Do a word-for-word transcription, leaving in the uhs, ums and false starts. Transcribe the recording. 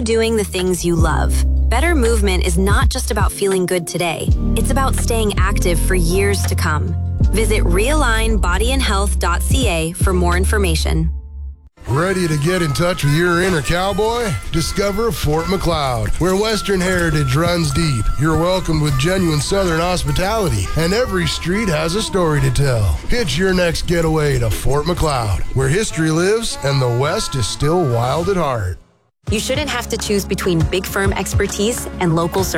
continue doing the things you love. Better movement is not just about feeling good today. It's about staying active for years to come. Visit realign body and health dot c a for more information. Ready to get in touch with your inner cowboy? Discover Fort McLeod, where Western heritage runs deep. You're welcomed with genuine Southern hospitality, and every street has a story to tell. Pitch your next getaway to Fort McLeod, where history lives and the West is still wild at heart. You shouldn't have to choose between big firm expertise and local service.